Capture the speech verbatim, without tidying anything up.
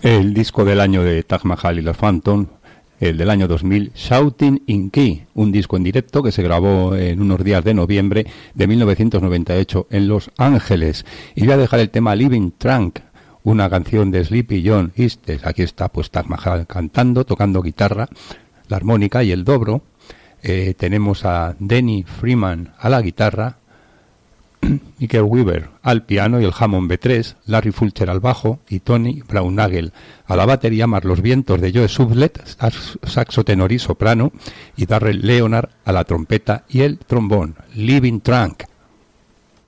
El disco del año de Taj Mahal y los Phantom, el del año dos mil, Shouting in Key, un disco en directo que se grabó en unos días de noviembre de mil novecientos noventa y ocho en Los Ángeles. Y voy a dejar el tema Living Trunk, una canción de Sleepy John Easton. Aquí está pues Taj Mahal cantando, tocando guitarra, la armónica y el dobro. Eh, tenemos a Denny Freeman a la guitarra, Michael Weaver al piano y el Hammond B tres, Larry Fulcher al bajo y Tony Brownagel a la batería, más los vientos de Joe Sublet, saxo tenor y soprano, y Darrell Leonard a la trompeta y el trombón. Living Trunk.